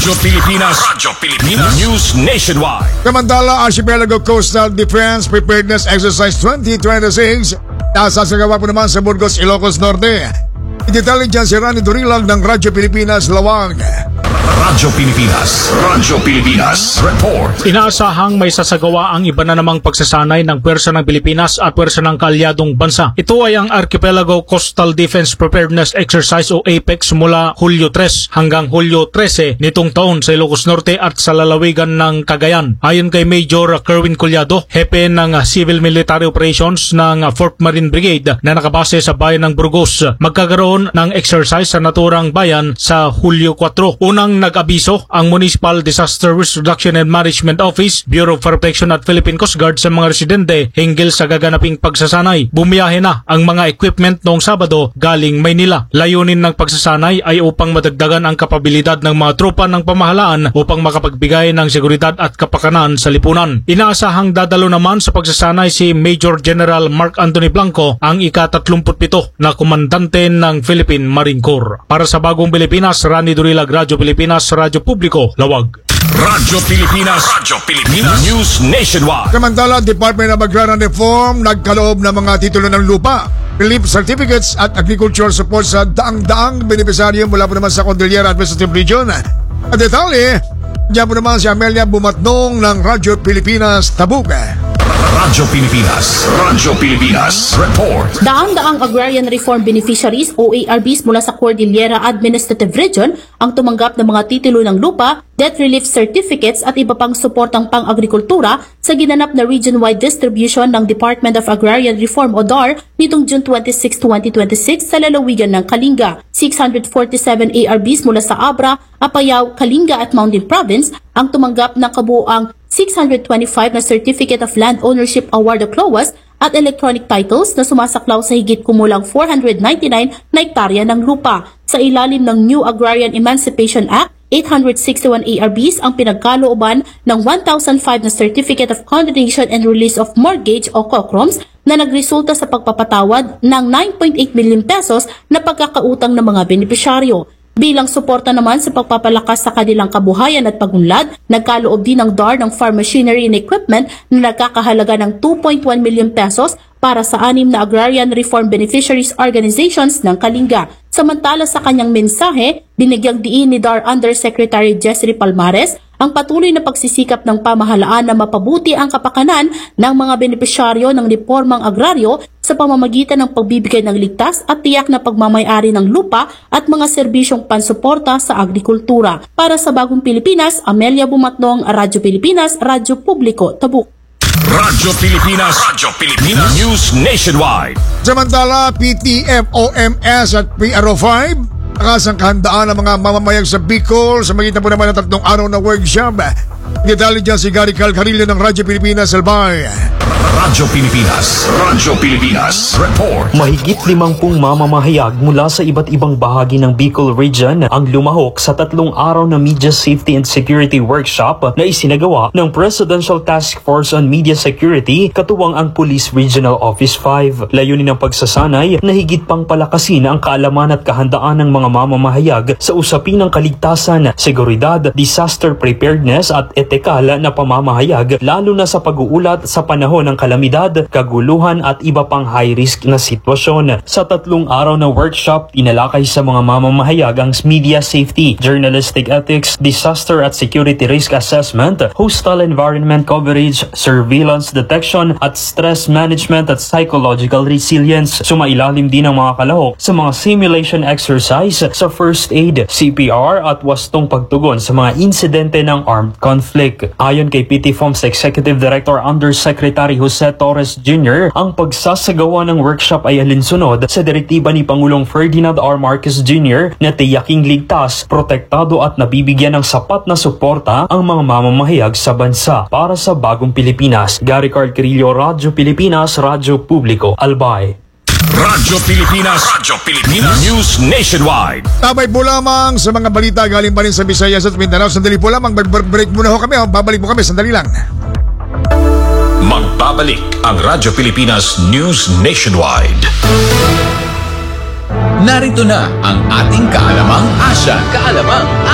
Radyo Pilipinas News Nationwide. Samantala, Archipelago Coastal Defense Preparedness Exercise 2026 nasasagawa po naman sa Burgos, Ilocos Norte. Intelligence Rani Durilag ng Radyo Pilipinas Lawag. Radyo Pilipinas Report. Inaasahang may sasagawa ang iba na namang pagsasanay ng pwersa ng Pilipinas at pwersa ng kaalyadong bansa. Ito ay ang Archipelago Coastal Defense Preparedness Exercise o APEX mula Hulyo 3 hanggang Hulyo 13 nitong taon sa Ilocos Norte at sa lalawigan ng Cagayan. Ayon kay Major Kerwin Collado, hepe ng Civil Military Operations ng 4th Marine Brigade na nakabase sa bayan ng Burgos, magkakaroon ng exercise sa naturang bayan sa Hulyo 4. Unang nag-abiso ang Municipal Disaster Risk Reduction and Management Office, Bureau of Fire Protection at Philippine Coast Guard sa mga residente hinggil sa gaganaping pagsasanay. Bumiyahe na ang mga equipment noong Sabado galing Maynila. Layunin ng pagsasanay ay upang madagdagan ang kapabilidad ng mga tropa ng pamahalaan upang makapagbigay ng seguridad at kapakanan sa lipunan. Inaasahang dadalo naman sa pagsasanay si Major General Mark Anthony Blanco, ang ika-37 na komandante ng Philippine Marine Corps. Para sa Bagong Pilipinas, Rani Durilag, Radyo Pilipinas, Radyo Publiko, Lawag. Radyo Pilipinas News Nationwide. Samantala, Department of Agrarian Reform nagkaloob ng mga titulo ng lupa, relief certificates at agricultural support sa daang-daang benepisaryo mula po naman sa Cordillera Administrative Region. At detalye, diyan po naman si Amelia Bumatnong ng Radyo Pilipinas, Tabuk. Radyo Pilipinas Report. Daang-daang Agrarian Reform Beneficiaries o ARBs mula sa Cordillera Administrative Region ang tumanggap ng mga titulo ng lupa, debt relief certificates at iba pang suportang pang-agrikultura sa ginanap na region-wide distribution ng Department of Agrarian Reform o DAR nitong June 26, 2026 sa lalawigan ng Kalinga. 647 ARBs mula sa Abra, Apayao, Kalinga at Mountain Province ang tumanggap ng kabuuang 625 na Certificate of Land Ownership Award o CLOAS at electronic titles na sumasaklaw sa higit kumulang 499 na hektarya ng lupa. Sa ilalim ng New Agrarian Emancipation Act, 861 ARBs ang pinagkalooban ng 1,005 na Certificate of Condonation and Release of Mortgage o COCROMs na nagresulta sa pagpapatawad ng 9.8 million pesos na pagkakautang ng mga benepisyaryo. Bilang suporta naman sa pagpapalakas sa kanilang kabuhayan at pagunlad, nagkaloob din ng DAR ng farm machinery and equipment na nagkakahalaga ng 2.1 million pesos para sa 6 na Agrarian Reform Beneficiaries Organizations ng Kalinga. Samantala sa kanyang mensahe, binigyang diin ni DAR Undersecretary Jessry Palmares ang patuloy na pagsisikap ng pamahalaan na mapabuti ang kapakanan ng mga benepisyaryo ng reformang agraryo sa pamamagitan ng pagbibigay ng ligtas at tiyak na pagmamay-ari ng lupa at mga serbisyong pansuporta sa agrikultura. Para sa Bagong Pilipinas, Amelia Bumatnong, Radyo Pilipinas, Radyo Publiko, Tabuk. Radyo Pilipinas News Nationwide. Samantala, PTF, OMS at PRO5 nakasang kahandaan ng mga mamamayang sa Bicol sa magitan po naman ng 3 araw na workshop. Detalye dyan si Gary Calcarillo ng Radyo Pilipinas, Albay. Radyo Pilipinas Report. Mahigit 50 mamamahayag mula sa iba't ibang bahagi ng Bicol Region ang lumahok sa 3 araw na Media Safety and Security Workshop na isinagawa ng Presidential Task Force on Media Security katuwang ang Police Regional Office 5. Layunin ng pagsasanay na higit pang palakasin ang kaalaman at kahandaan ng mga mamamahayag sa usapin ng kaligtasan, seguridad, disaster preparedness at etikal na pamamahayag lalo na sa pag-uulat sa panahon ng kalamidad, kaguluhan at iba pang high-risk na sitwasyon. Sa 3 araw na workshop, inalakay sa mga mamamahayag ang media safety, journalistic ethics, disaster at security risk assessment, hostile environment coverage, surveillance detection at stress management at psychological resilience. Sumailalim din ang mga kalahok sa mga simulation exercise sa first aid, CPR at wastong pagtugon sa mga insidente ng armed conflict. Ayon kay PTFOM's Executive Director Undersecretary Jose Torres Jr., ang pagsasagawa ng workshop ay alinsunod sa direktiba ni Pangulong Ferdinand R. Marcos Jr. na tiyaking ligtas, protektado at nabibigyan ng sapat na suporta ang mga mamamahayag sa bansa. Para sa Bagong Pilipinas, Gary Calcarillo, Radyo Pilipinas, Radyo Publiko, Albay. Radyo Pilipinas News Nationwide. Tabay po lamang sa mga balita galing pa rin sa Visayas at Mindanao. Sandali po lamang, break muna ho kami. Babalik po kami, sandali lang. Magbabalik ang Radyo Pilipinas News Nationwide. Narito na ang ating kaalamang Asya.